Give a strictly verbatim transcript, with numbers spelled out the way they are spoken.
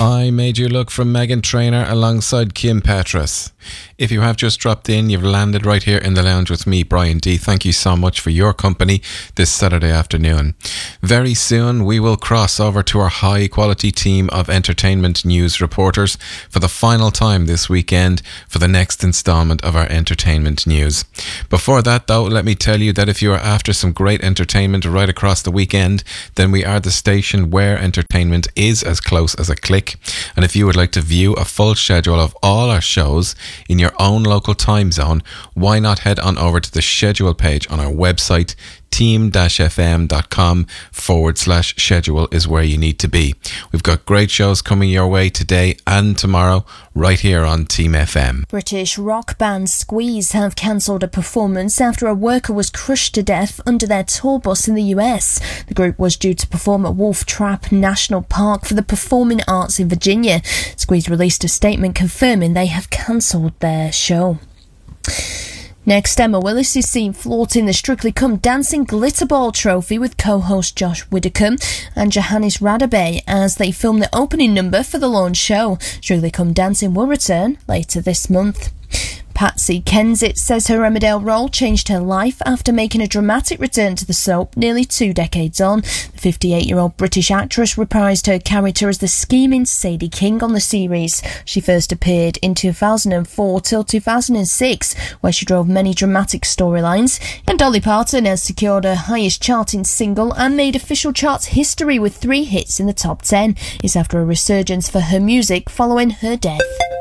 I Made You Look from Meghan Trainor alongside Kim Petras. If you have just dropped in, you've landed right here in the lounge with me, Brian D. Thank you so much for your company this Saturday afternoon. Very soon, we will cross over to our high-quality team of entertainment news reporters for the final time this weekend for the next instalment of our entertainment news. Before that, though, let me tell you that if you are after some great entertainment right across the weekend, then we are the station where entertainment is as close as a click. And if you would like to view a full schedule of all our shows in your own local time zone, why not head on over to the schedule page on our website. team-fm.com forward slash schedule is where you need to be. We've got great shows coming your way today and tomorrow right here on Team F M. British rock band Squeeze have cancelled a performance after a worker was crushed to death under their tour bus in the U S. The group was due to perform at Wolf Trap National Park for the Performing Arts in Virginia. Squeeze released a statement confirming they have cancelled their show. Next, Emma Willis is seen flaunting the Strictly Come Dancing Glitterball trophy with co-host Josh Widdicombe and Johannes Radebe as they film the opening number for the launch show. Strictly Come Dancing will return later this month. Patsy Kensit says her Emmerdale role changed her life after making a dramatic return to the soap nearly two decades on. The fifty-eight-year-old British actress reprised her character as the scheming Sadie King on the series. She first appeared in two thousand four till two thousand six, where she drove many dramatic storylines. And Dolly Parton has secured her highest charting single and made official charts history with three hits in the top ten. It's after a resurgence for her music following her death.